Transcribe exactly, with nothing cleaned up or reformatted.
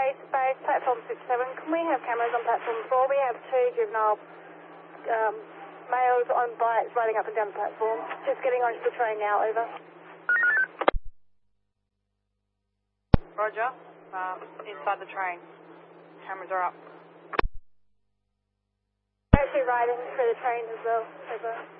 Base, base, platform six seven. Can we have cameras on platform four? We have two juvenile um, males on bikes riding up and down the platform. Just getting onto the train now, over. Roger. Um, inside the train. Cameras are up. Actually riding through the train as well, over.